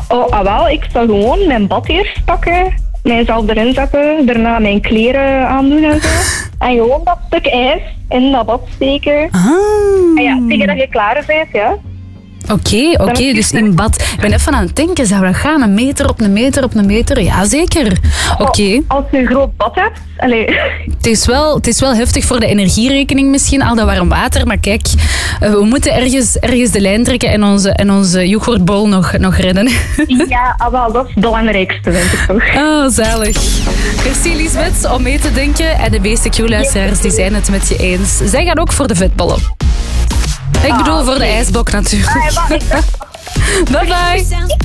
Wel, ik zal gewoon mijn bad eerst pakken, mijzelf erin zetten, daarna mijn kleren aandoen en zo. En gewoon dat stuk ijs in dat bad steken. En ja, tegen dat je klaar bent, ja. Oké, dus in bad. Ik ben even aan het denken, zou dat gaan? Een meter op een meter op een meter? Ja, zeker. Oké. Als je een groot bad hebt, Het is wel heftig voor de energierekening misschien, al dat warm water. Maar kijk, we moeten ergens de lijn trekken en onze yoghurtbol nog redden. Ja, wel, dat is het belangrijkste, vind ik toch. Oh, zalig. Merci Lisbeth om mee te denken. En de meeste Q-luisteraars die zijn het met je eens. Zij gaan ook voor de vetballen. Ik bedoel voor de ijsblok natuurlijk. Bye bye.